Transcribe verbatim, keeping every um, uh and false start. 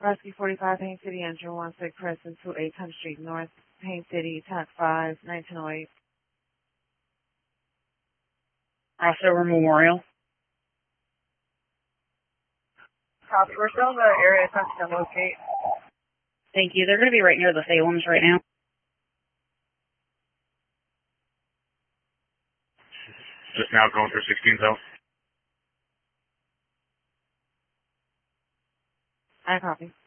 Rescue forty-five, Payne City, engine one six, Preston two eight tenth Street North, Payne City, Tac five, nineteen oh eight. Crossover Memorial. Copy. We're still in the area attempting to locate. Thank you. They're going to be right near the Salems right now. Just now going through sixteen South. I copy.